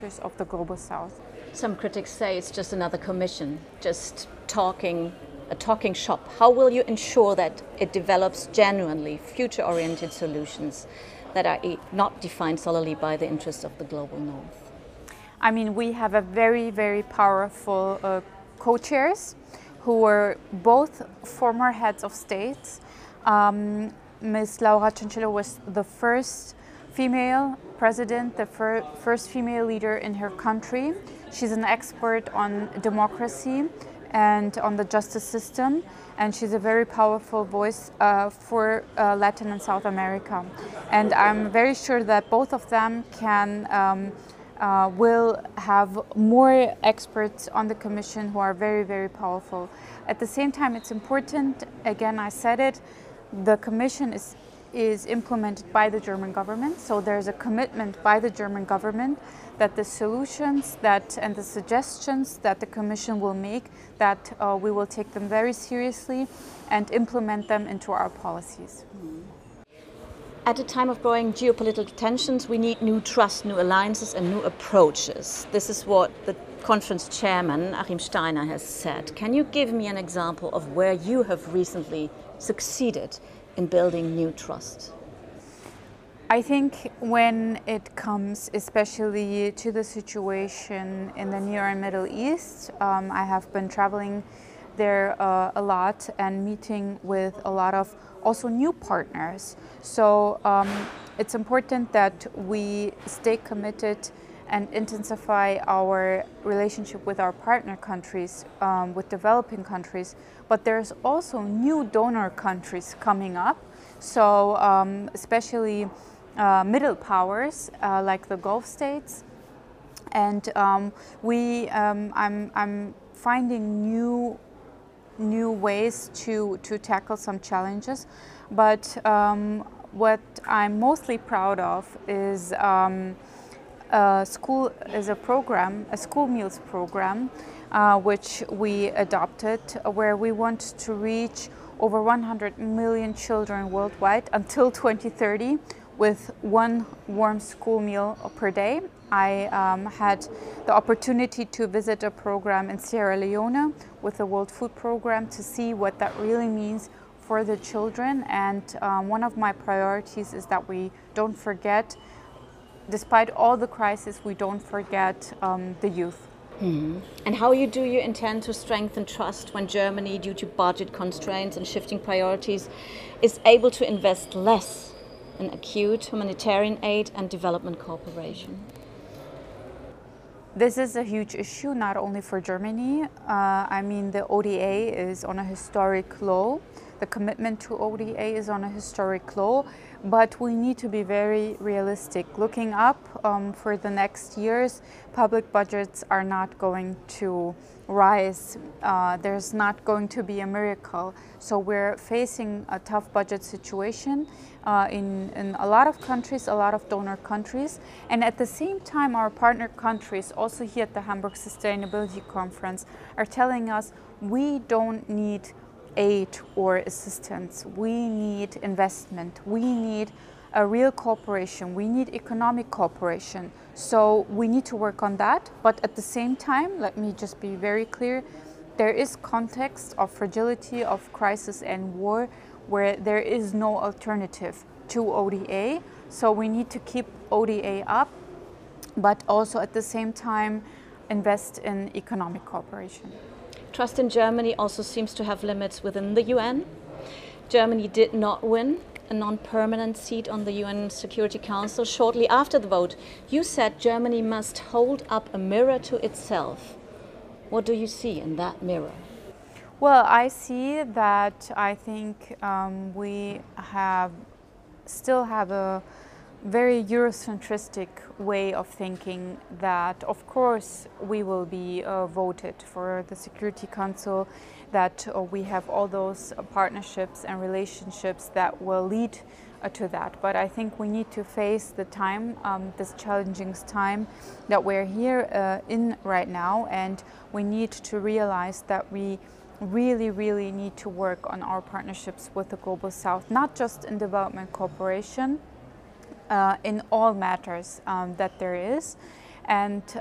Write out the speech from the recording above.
of the Global South. Some critics say it's just another commission, just a talking shop. How will you ensure that it develops genuinely future-oriented solutions that are not defined solely by the interests of the global north? I mean, we have a very, very powerful co-chairs who were both former heads of states. Ms. Laura Chinchilla was the first female president, the first female leader in her country. She's an expert on democracy and on the justice system, and she's a very powerful voice for Latin and South America. And I'm very sure that both of them will have more experts on the Commission who are very, very powerful. At the same time, it's important, again, I said it, the Commission is implemented by the German government, so there's a commitment by the German government that the solutions and the suggestions that the Commission will make, that we will take them very seriously and implement them into our policies. At a time of growing geopolitical tensions, we need new trust, new alliances and new approaches. This is what the conference chairman, Achim Steiner, has said. Can you give me an example of where you have recently succeeded in building new trust? I think when it comes especially to the situation in the Near and Middle East, I have been traveling there a lot and meeting with a lot of also new partners. So it's important that we stay committed and intensify our relationship with our partner countries, with developing countries. But there's also new donor countries coming up. So especially middle powers like the Gulf states. And I'm finding new ways to tackle some challenges. But what I'm mostly proud of is a school meals program, which we adopted, where we want to reach over 100 million children worldwide until 2030 with one warm school meal per day. I had the opportunity to visit a program in Sierra Leone with the World Food Program to see what that really means for the children. And one of my priorities is that we don't forget, despite all the crises, we don't forget the youth. And how do you intend to strengthen trust when Germany, due to budget constraints and shifting priorities, is able to invest less in acute humanitarian aid and development cooperation? This is a huge issue, not only for Germany. I mean, the ODA is on a historic low. The commitment to ODA is on a historic low, but we need to be very realistic. Looking up for the next years, public budgets are not going to rise. There's not going to be a miracle. So we're facing a tough budget situation in a lot of countries, a lot of donor countries. And at the same time, our partner countries, also here at the Hamburg Sustainability Conference, are telling us we don't need aid or assistance. We need investment. We need a real cooperation. We need economic cooperation. So we need to work on that. But at the same time, let me just be very clear, there is context of fragility, of crisis and war, where there is no alternative to ODA. So we need to keep ODA up, but also at the same time invest in economic cooperation. Trust in Germany also seems to have limits within the UN. Germany did not win a non-permanent seat on the UN Security Council. Shortly after the vote, you said Germany must hold up a mirror to itself. What do you see in that mirror? Well, I see that I think we still have a very Eurocentristic way of thinking, that of course we will be voted for the Security Council, that we have all those partnerships and relationships that will lead to that. But I think we need to face the time, this challenging time that we're here in right now, and we need to realize that we really need to work on our partnerships with the Global South, not just in development cooperation, in all matters that there is. And